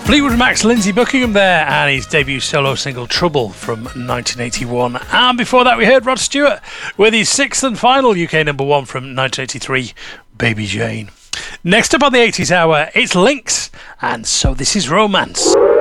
Fleetwood Mac's Lindsey Buckingham there, and his debut solo single Trouble from 1981. And before that we heard Rod Stewart with his sixth and final UK number one from 1983, Baby Jane. Next up on the 80s Hour, it's Lynx, and So This Is Romance.